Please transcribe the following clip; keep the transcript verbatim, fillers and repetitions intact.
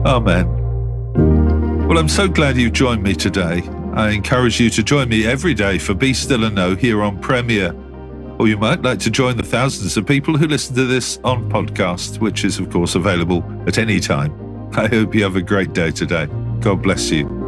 Amen. Well, I'm so glad you've joined me today. I encourage you to join me every day for Be Still and Know here on Premier. Or you might like to join the thousands of people who listen to this on podcast, which is, of course, available at any time. I hope you have a great day today. God bless you.